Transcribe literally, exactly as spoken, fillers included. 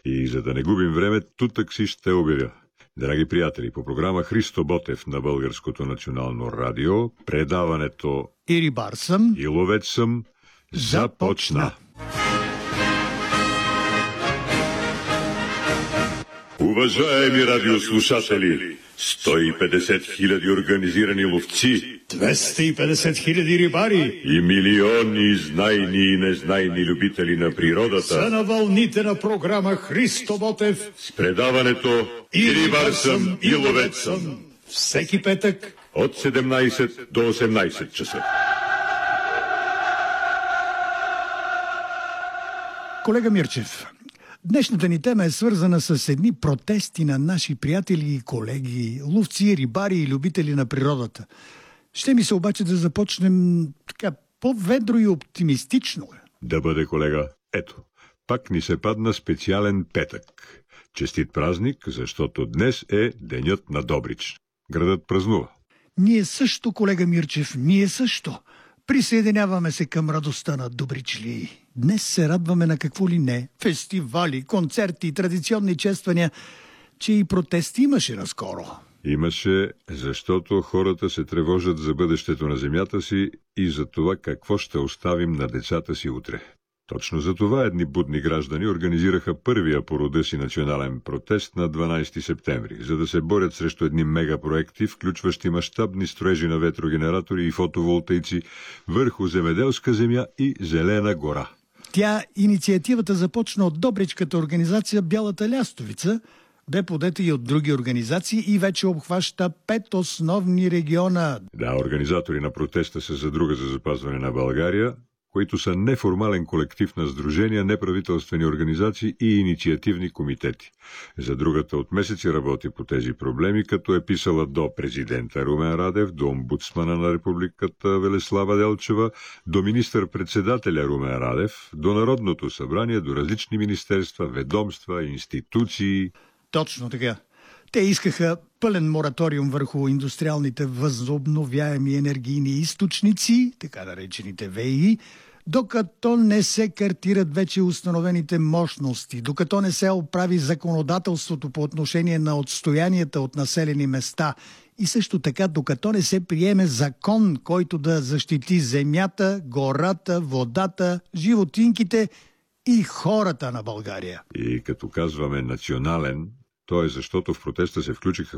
И за да не губим време, тутък си ще обявя. Драги приятели, по програма Христо Ботев на Българското национално радио, предаването И рибар съм, и ловец съм започна. Уважаеми радиослушатели, сто и петдесет хиляди организирани ловци, двеста и петдесет хиляди рибари и милиони знайни и незнайни любители на природата са на вълните на програма Христо Ботев с предаването И рибар съм, и ловец съм. Всеки петък от седемнайсет до осемнайсет часа. Колега Мирчев, днешната ни тема е свързана с едни протести на наши приятели и колеги, ловци, рибари и любители на природата. Ще ми се обаче да започнем така по-ведро и оптимистично. Да бъде, колега. Ето, пак ни се падна специален петък. Честит празник, защото днес е денят на Добрич. Градът празнува. Ние също, колега Мирчев, ние също. Присъединяваме се към радостта на добричли. Днес се радваме на какво ли не. Фестивали, концерти, традиционни чествания, че и протести имаше наскоро. Имаше, защото хората се тревожат за бъдещето на земята си и за това какво ще оставим на децата си утре. Точно за това едни будни граждани организираха първия по рода си национален протест на дванайсети септември, за да се борят срещу едни мегапроекти, включващи мащабни строежи на ветрогенератори и фотоволтаици върху земеделска земя и зелена гора. Тя, инициативата започна от добричката организация Бялата лястовица, бе подета и от други организации и вече обхваща пет основни региона. Да, организатори на протеста са Задруга за запазване на България, които са неформален колектив на сдружения, неправителствени организации и инициативни комитети. Задругата от месеци работи по тези проблеми, като е писала до президента Румен Радев, до омбудсмана на републиката Велеслава Делчева, до министър-председателя Румен Радев, до Народното събрание, до различни министерства, ведомства, институции. Точно така. Те искаха пълен мораториум върху индустриалните възобновяеми енергийни източници, така наречените ВЕИ, докато не се картират вече установените мощности, докато не се оправи законодателството по отношение на отстоянията от населени места и също така докато не се приеме закон, който да защити земята, гората, водата, животинките и хората на България. И като казваме национален, то е защото в протеста се включиха